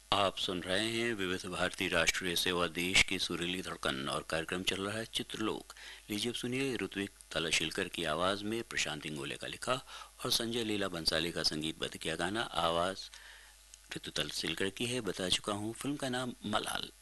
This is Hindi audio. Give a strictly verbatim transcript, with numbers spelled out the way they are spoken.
आप सुन रहे हैं विविध भारती राष्ट्रीय सेवा देश की सुरीली धड़कन और कार्यक्रम चल रहा है चित्रलोक। लीजिए अब सुनिए ऋत्विक तलशिलकर की आवाज़ में प्रशांत इंगोले का लिखा और संजय लीला बंसाली का संगीतबद्ध किया गाना। आवाज़ ऋतु तलशिलकर की है। बता चुका हूँ फिल्म का नाम मलाल।